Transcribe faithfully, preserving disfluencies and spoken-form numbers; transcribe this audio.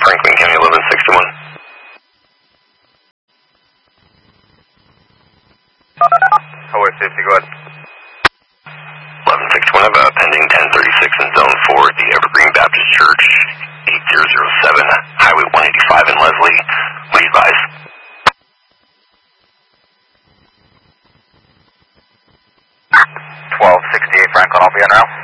Franklin County eleven sixty-one. Highway safety, go ahead. eleven sixty-one, I've uh, pending ten thirty-six in zone four at the Evergreen Baptist Church, eight zero zero seven, Highway one eighty-five in Leslie. What do you advise? twelve sixty-eight, Franklin, I'll be on route.